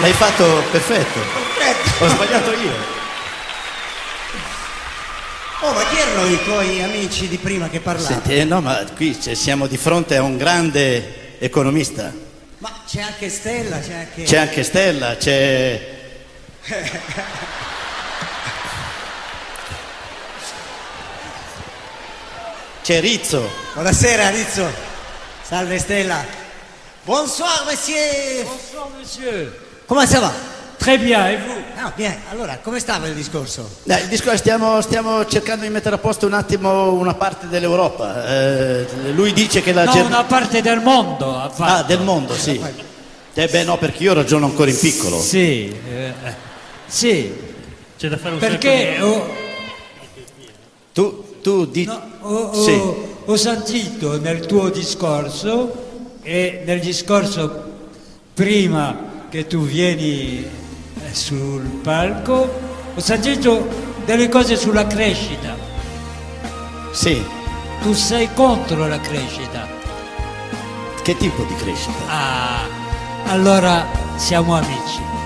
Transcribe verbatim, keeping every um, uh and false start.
L'hai fatto perfetto. Perfetto. Ho sbagliato io. Oh, ma chi erano i tuoi amici di prima che parlavano? Senti, eh, no, ma qui cioè, siamo di fronte a un grande economista. Ma c'è anche Stella, c'è anche... C'è anche Stella, c'è... C'è Rizzo. Buonasera, Rizzo. Salve, Stella. Bonsoir, monsieur. Bonsoir monsieur. Come ça va? Très bien, et vous? Ah, bien. Allora, come stava il discorso? Dai, il discorso, stiamo, stiamo cercando di mettere a posto un attimo una parte dell'Europa. Eh, lui dice che la No, Ger- una parte del mondo ha fatto. Ah, del mondo, sì. Eh beh, no, perché io ragiono ancora in piccolo. Sì, eh, sì, C'è da fare un perché sacco ho, Tu, tu di... no, ho- ho- Sì. ho sentito nel tuo discorso e nel discorso prima che tu vieni eh, sul palco, ho sentito delle cose sulla crescita. Sì. Tu sei contro la crescita. Che tipo di crescita? Ah, allora siamo amici.